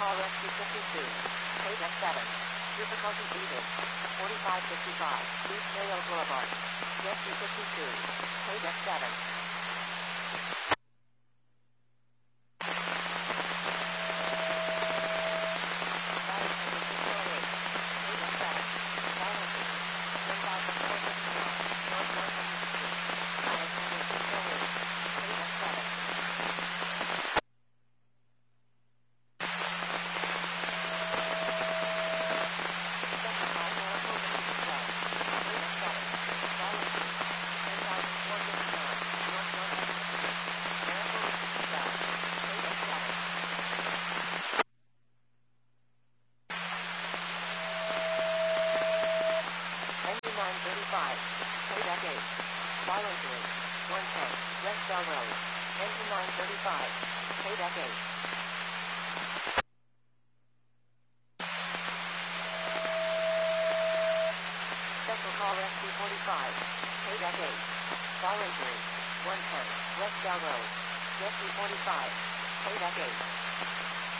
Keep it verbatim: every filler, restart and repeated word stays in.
Call Rescue fifty-two. Paydeck seven. Difficulty eight. forty-five fifty-five. East Trail Boulevard. Rescue fifty-two. Paydeck seven. thirty-five. Paydeck eight. Voluntary. one ten. West Bell Road. Engine nine thirty-five. Paydeck eight. Special Call Rescue forty-five. Paydeck eight. Voluntary. one ten. West Bell Road. Rescue forty-five. Paydeck eight.